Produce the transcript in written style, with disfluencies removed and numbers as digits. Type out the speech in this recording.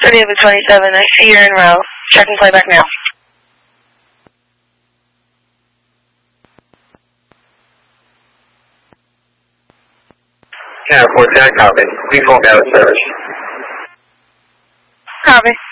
30 of the 27, I see you're en route. Checking playback now. Airport, that copy. Please hold out of service. Copy.